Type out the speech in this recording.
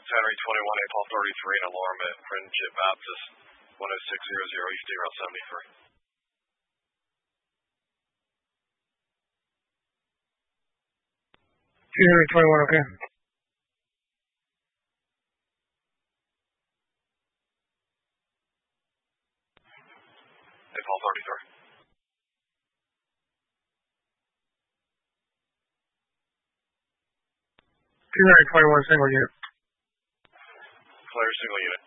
Henry 21, April 33, and alarm at Friendship Baptist, 10600 East Route 73. Henry 21, okay. April 33. Henry 21, single unit. Clear, single unit.